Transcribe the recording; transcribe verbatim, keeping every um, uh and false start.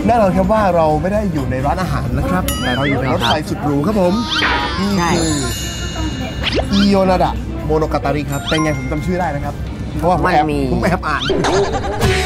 แน่นอนครับว่าเราไม่ได้อยู่ในร้านอาหารนะครับแต่เราอยู่ในรถไฟสุดหรูครับผมนี่คืออิโยนาดะโมโนกาตาริครับเป็นไงผมจำชื่อได้นะครับเพราะว่าผมแอบผมแอบอ่าน